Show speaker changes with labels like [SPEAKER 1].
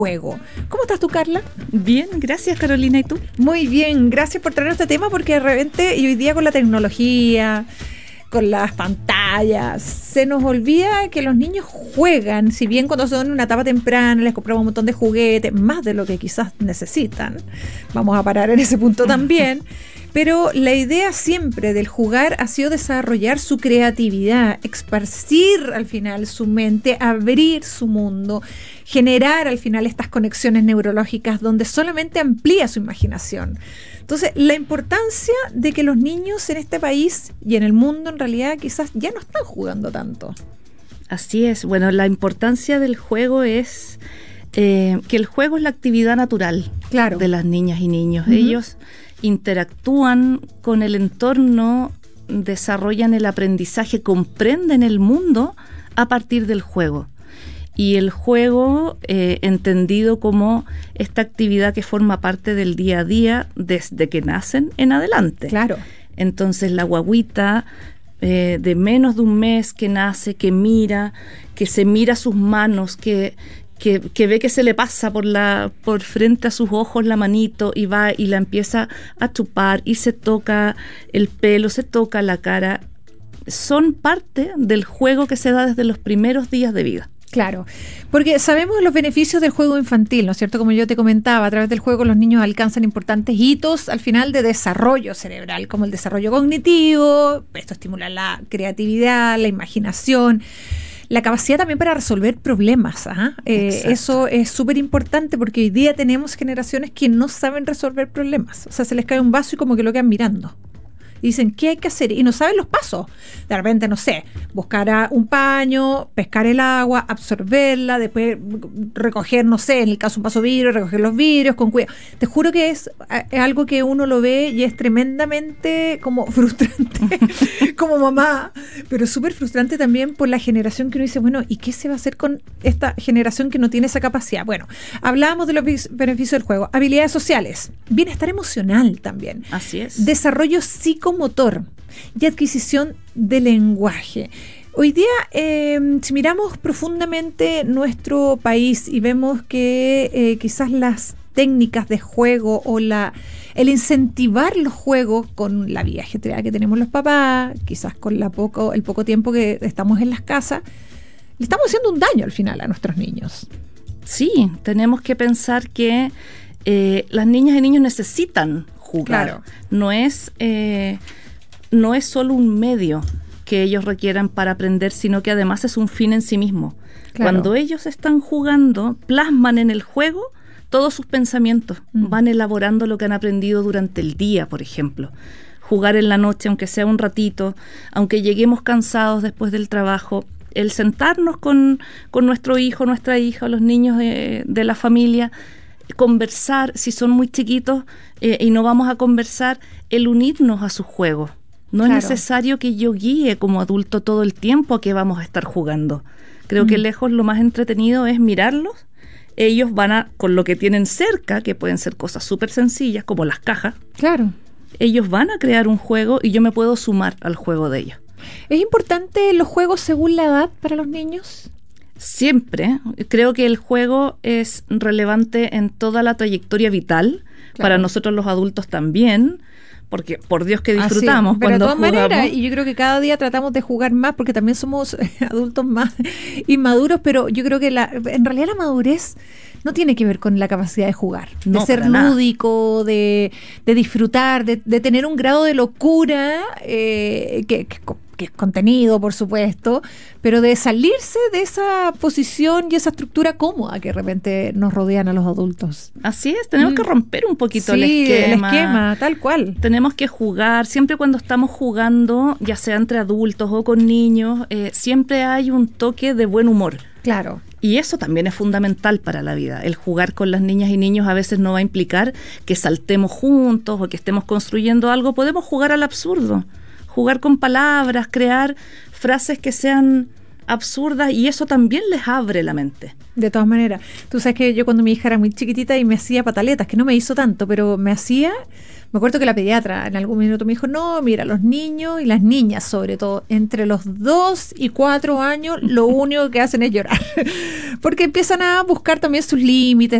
[SPEAKER 1] juego. ¿Cómo estás tú, Carla?
[SPEAKER 2] Bien, gracias, Carolina. ¿Y tú?
[SPEAKER 1] Muy bien, gracias por traer este tema, porque de repente, y hoy día con la tecnología, con las pantallas, se nos olvida que los niños juegan, si bien cuando son en una etapa temprana les compramos un montón de juguetes, más de lo que quizás necesitan. Vamos a parar en ese punto también. Pero la idea siempre del jugar ha sido desarrollar su creatividad, esparcir al final su mente, abrir su mundo, generar al final estas conexiones neurológicas donde solamente amplía su imaginación. Entonces, la importancia de que los niños en este país y en el mundo en realidad quizás ya no están jugando tanto.
[SPEAKER 2] Así es. Bueno, la importancia del juego es que el juego es la actividad natural, claro, de las niñas y niños. Uh-huh. Ellos interactúan con el entorno, desarrollan el aprendizaje, comprenden el mundo a partir del juego. Y el juego, entendido como esta actividad que forma parte del día a día desde que nacen en adelante.
[SPEAKER 1] Claro.
[SPEAKER 2] Entonces la guagüita de menos de un mes que nace, que mira, que se mira sus manos, que ve que se le pasa por frente a sus ojos la manito y va y la empieza a chupar y se toca el pelo, se toca la cara, son parte del juego que se da desde los primeros días de vida.
[SPEAKER 1] Claro, porque sabemos los beneficios del juego infantil, ¿no es cierto? Como yo te comentaba, a través del juego los niños alcanzan importantes hitos al final de desarrollo cerebral, como el desarrollo cognitivo, esto estimula la creatividad, la imaginación, la capacidad también para resolver problemas. Eso es súper importante porque hoy día tenemos generaciones que no saben resolver problemas. O sea, se les cae un vaso y como que lo quedan mirando. Y dicen, ¿qué hay que hacer? Y no saben los pasos. De repente, no sé, buscar un paño, pescar el agua, absorberla, después recoger, no sé, en el caso un vaso de vidrio, recoger los vidrios con cuidado. Te juro que es algo que uno lo ve y es tremendamente como frustrante como mamá, pero súper frustrante también por la generación que uno dice, bueno, ¿y qué se va a hacer con esta generación que no tiene esa capacidad? Bueno, hablábamos de los beneficios del juego. Habilidades sociales, bienestar emocional también.
[SPEAKER 2] Así es.
[SPEAKER 1] Desarrollo psicomotor y adquisición de lenguaje. Hoy día, si miramos profundamente nuestro país y vemos que quizás las técnicas de juego o el incentivar los juegos con la vida ajetreada que tenemos los papás, quizás con el poco tiempo que estamos en las casas, le estamos haciendo un daño al final a nuestros niños.
[SPEAKER 2] Sí, tenemos que pensar que las niñas y niños necesitan jugar. Claro. No es solo un medio que ellos requieran para aprender, sino que además es un fin en sí mismo. Claro. Cuando ellos están jugando, plasman en el juego todos sus pensamientos, van elaborando lo que han aprendido durante el día, por ejemplo. Jugar en la noche, aunque sea un ratito, aunque lleguemos cansados después del trabajo, el sentarnos con nuestro hijo, nuestra hija, los niños de la familia, conversar, si son muy chiquitos y no vamos a conversar, el unirnos a sus juegos. No es necesario que yo guíe como adulto todo el tiempo a que vamos a estar jugando. Creo que lejos lo más entretenido es mirarlos. Ellos van con lo que tienen cerca, que pueden ser cosas súper sencillas, como las cajas.
[SPEAKER 1] Claro.
[SPEAKER 2] Ellos van a crear un juego y yo me puedo sumar al juego de ellos.
[SPEAKER 1] ¿Es importante los juegos según la edad para los niños?
[SPEAKER 2] Siempre. Creo que el juego es relevante en toda la trayectoria vital, para nosotros los adultos también, porque por Dios que disfrutamos cuando jugamos. Pero de todas maneras,
[SPEAKER 1] y yo creo que cada día tratamos de jugar más, porque también somos adultos más inmaduros, pero yo creo que en realidad la madurez no tiene que ver con la capacidad de jugar, de ser lúdico, de disfrutar, de tener un grado de locura que es contenido, por supuesto, pero de salirse de esa posición y esa estructura cómoda que de repente nos rodean a los adultos.
[SPEAKER 2] Así es, tenemos que romper un poquito el esquema,
[SPEAKER 1] tal cual.
[SPEAKER 2] Tenemos que jugar, siempre cuando estamos jugando, ya sea entre adultos o con niños, siempre hay un toque de buen humor.
[SPEAKER 1] Claro.
[SPEAKER 2] Y eso también es fundamental para la vida. El jugar con las niñas y niños a veces no va a implicar que saltemos juntos o que estemos construyendo algo. Podemos jugar al absurdo, jugar con palabras, crear frases que sean absurdas, y eso también les abre la mente.
[SPEAKER 1] De todas maneras, tú sabes que yo cuando mi hija era muy chiquitita y me hacía pataletas, que no me hizo tanto, pero me acuerdo que la pediatra en algún minuto me dijo, no, mira, los niños y las niñas sobre todo, entre los 2 y 4 años, lo único que hacen es llorar, porque empiezan a buscar también sus límites